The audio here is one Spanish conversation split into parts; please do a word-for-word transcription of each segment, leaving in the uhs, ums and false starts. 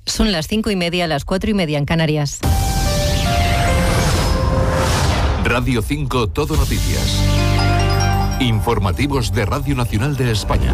Son las cinco y media, las cuatro y media en Canarias. Radio cinco Todo Noticias. Informativos de Radio Nacional de España.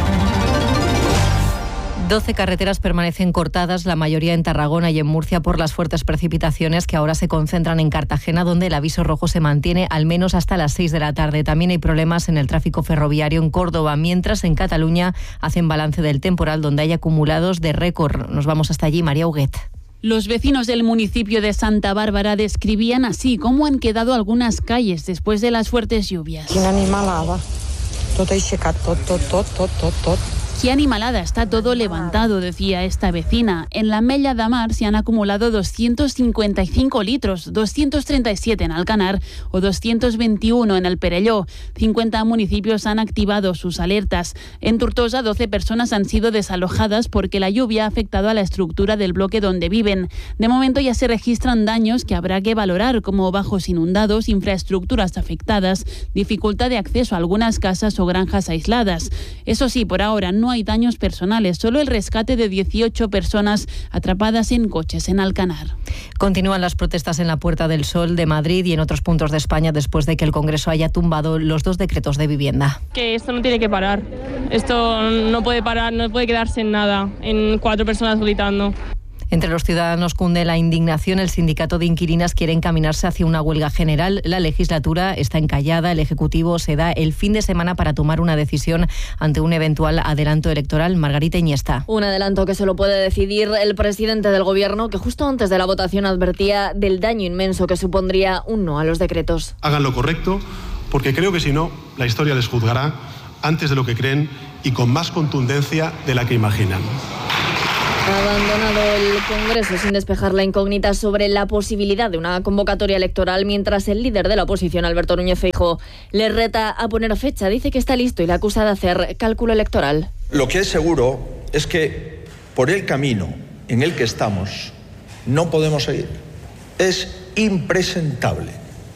doce carreteras permanecen cortadas, la mayoría en Tarragona y en Murcia, por las fuertes precipitaciones que ahora se concentran en Cartagena, donde el aviso rojo se mantiene al menos hasta las seis de la tarde. También hay problemas en el tráfico ferroviario en Córdoba, mientras en Cataluña hacen balance del temporal, donde hay acumulados de récord. Nos vamos hasta allí, María Huguet. Los vecinos del municipio de Santa Bárbara describían así cómo han quedado algunas calles después de las fuertes lluvias. Quina animalada, tot aixecat, tot, tot, tot, tot, tot, tot. ¡Qué animalada! Está todo levantado, decía esta vecina. En la Mella de Mar se han acumulado doscientos cincuenta y cinco litros, doscientos treinta y siete en Alcanar o doscientos veintiuno en el Perelló. cincuenta municipios han activado sus alertas. En Tortosa, doce personas han sido desalojadas porque la lluvia ha afectado a la estructura del bloque donde viven. De momento ya se registran daños que habrá que valorar, como bajos inundados, infraestructuras afectadas, dificultad de acceso a algunas casas o granjas aisladas. Eso sí, por ahora no No hay daños personales, solo el rescate de dieciocho personas atrapadas en coches en Alcanar. Continúan las protestas en la Puerta del Sol de Madrid y en otros puntos de España después de que el Congreso haya tumbado los dos decretos de vivienda. Que esto no tiene que parar, esto no puede parar, no puede quedarse en nada, en cuatro personas gritando. Entre los ciudadanos cunde la indignación. El sindicato de inquilinas quiere encaminarse hacia una huelga general. La legislatura está encallada. El Ejecutivo se da el fin de semana para tomar una decisión ante un eventual adelanto electoral. Margarita Iniesta. Un adelanto que solo puede decidir el presidente del Gobierno, que justo antes de la votación advertía del daño inmenso que supondría un no a los decretos. Hagan lo correcto, porque creo que si no, la historia les juzgará antes de lo que creen y con más contundencia de la que imaginan. Ha abandonado el Congreso sin despejar la incógnita sobre la posibilidad de una convocatoria electoral, mientras el líder de la oposición, Alberto Núñez Feijóo, le reta a poner fecha. Dice que está listo y le acusa de hacer cálculo electoral. Lo que es seguro es que por el camino en el que estamos no podemos seguir. Es impresentable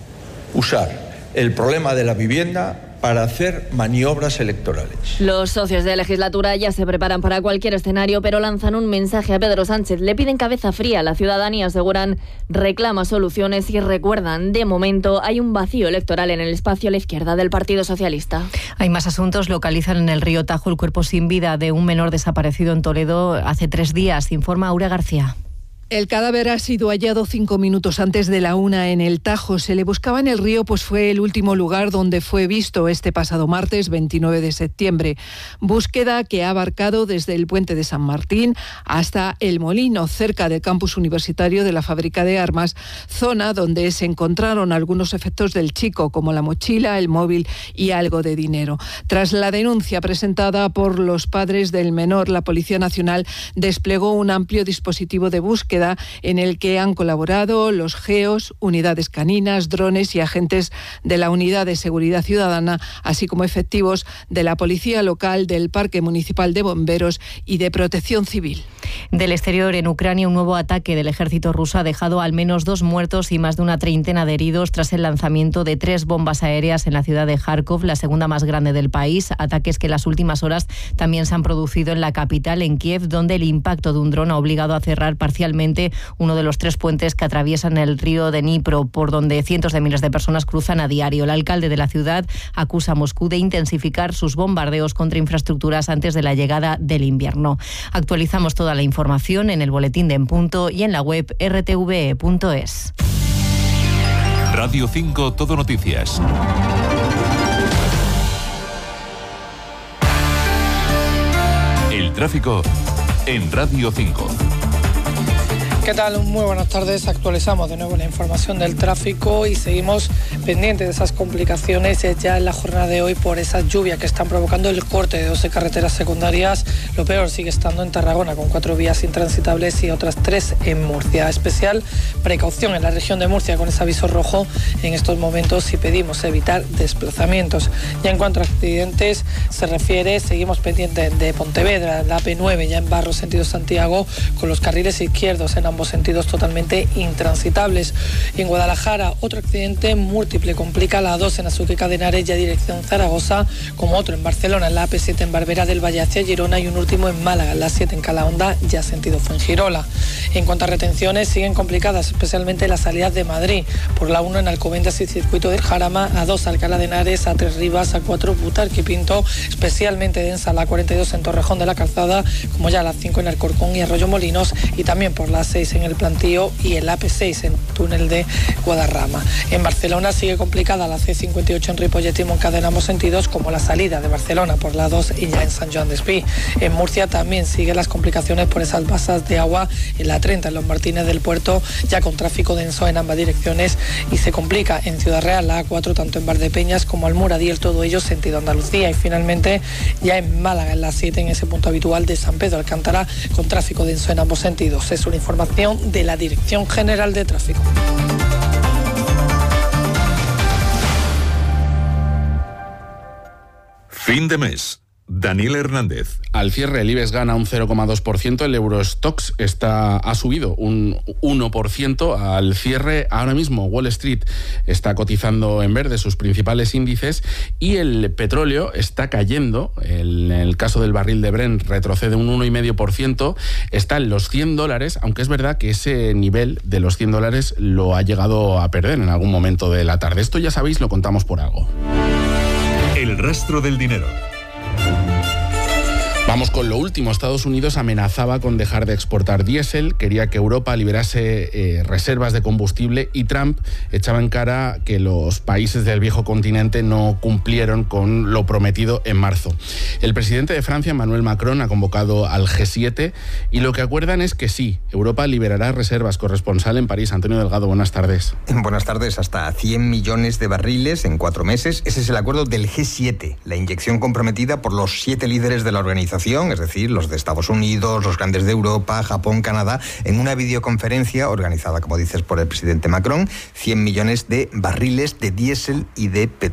usar el problema de la vivienda para hacer maniobras electorales. Los socios de legislatura ya se preparan para cualquier escenario, pero lanzan un mensaje a Pedro Sánchez. Le piden cabeza fría. La ciudadanía, aseguran, reclama soluciones y recuerdan, de momento hay un vacío electoral en el espacio a la izquierda del Partido Socialista. Hay más asuntos. Localizan en el río Tajo el cuerpo sin vida de un menor desaparecido en Toledo hace tres días, informa Aura García. El cadáver ha sido hallado cinco minutos antes de la una en el Tajo. Se le buscaba en el río, pues fue el último lugar donde fue visto este pasado martes veintinueve de septiembre. Búsqueda que ha abarcado desde el puente de San Martín hasta El Molino, cerca del campus universitario de la fábrica de armas, zona donde se encontraron algunos efectos del chico, como la mochila, el móvil y algo de dinero. Tras la denuncia presentada por los padres del menor, la Policía Nacional desplegó un amplio dispositivo de búsqueda en el que han colaborado los GEOS, unidades caninas, drones y agentes de la Unidad de Seguridad Ciudadana, así como efectivos de la Policía Local, del Parque Municipal de Bomberos y de Protección Civil. Del exterior, en Ucrania, un nuevo ataque del ejército ruso ha dejado al menos dos muertos y más de una treintena de heridos tras el lanzamiento de tres bombas aéreas en la ciudad de Kharkov, la segunda más grande del país. Ataques que en las últimas horas también se han producido en la capital, en Kiev, donde el impacto de un dron ha obligado a cerrar parcialmente uno de los tres puentes que atraviesan el río de Dnipro, por donde cientos de miles de personas cruzan a diario. El alcalde de la ciudad acusa a Moscú de intensificar sus bombardeos contra infraestructuras antes de la llegada del invierno. Actualizamos toda la información en el boletín de En Punto y en la web r t v e punto es. Radio cinco Todo Noticias. El tráfico en Radio cinco. ¿Qué tal? Muy buenas tardes. Actualizamos de nuevo la información del tráfico y seguimos pendientes de esas complicaciones ya en la jornada de hoy por esa lluvia que están provocando el corte de doce carreteras secundarias. Lo peor sigue estando en Tarragona, con cuatro vías intransitables y otras tres en Murcia. Especial precaución en la región de Murcia con ese aviso rojo en estos momentos y pedimos evitar desplazamientos. Ya en cuanto a accidentes se refiere, seguimos pendientes de Pontevedra, la A P nueve ya en Barro sentido Santiago, con los carriles izquierdos en ambos sentidos totalmente intransitables. Y en Guadalajara, otro accidente múltiple complica la A dos en Azuqueca de Henares ya dirección Zaragoza, como otro en Barcelona, en la A P siete en Barbera del Valle hacia Girona y un último en Málaga, en la siete en Calahonda ya sentido Fuengirola. En cuanto a retenciones, siguen complicadas, especialmente las salidas de Madrid, por la uno en Alcobendas y Circuito del Jarama, A dos Alcalá de Henares, A tres Rivas, A cuatro Butarque Pinto, especialmente densa la cuarenta y dos en Torrejón de la Calzada, como ya la cinco en Alcorcón y Arroyo Molinos, y también por la seis en El Plantío y el A P seis en Túnel de Guadarrama. En Barcelona sigue complicada la C cincuenta y ocho en Ripollet y Montcada en ambos sentidos, como la salida de Barcelona por la dos y ya en San Joan d'Espí. En Murcia también siguen las complicaciones por esas basas de agua en la treinta en Los Martínez del Puerto, ya con tráfico denso en ambas direcciones, y se complica en Ciudad Real la A cuatro tanto en Valdepeñas como Almuradiel, todo ello sentido Andalucía. Y finalmente ya en Málaga en la siete en ese punto habitual de San Pedro Alcántara con tráfico denso en ambos sentidos. Es una información de la Dirección General de Tráfico. Fin de mes. Daniel Hernández. Al cierre el IBEX gana un cero coma dos por ciento, el Eurostoxx está, ha subido un uno por ciento al cierre. Ahora mismo Wall Street está cotizando en verde sus principales índices y el petróleo está cayendo. En el caso del barril de Brent retrocede un uno coma cinco por ciento, está en los cien dólares, aunque es verdad que ese nivel de los cien dólares lo ha llegado a perder en algún momento de la tarde. Esto ya sabéis, lo contamos por algo. El rastro del dinero. Vamos con lo último. Estados Unidos amenazaba con dejar de exportar diésel, quería que Europa liberase eh, reservas de combustible y Trump echaba en cara que los países del viejo continente no cumplieron con lo prometido en marzo. El presidente de Francia, Emmanuel Macron, ha convocado al G siete y lo que acuerdan es que sí, Europa liberará reservas. Corresponsal en París, Antonio Delgado, buenas tardes. Buenas tardes. Hasta cien millones de barriles en cuatro meses. Ese es el acuerdo del G siete, la inyección comprometida por los siete líderes de la organización, es decir, los de Estados Unidos, los grandes de Europa, Japón, Canadá, en una videoconferencia organizada, como dices, por el presidente Macron, cien millones de barriles de diésel y de petróleo.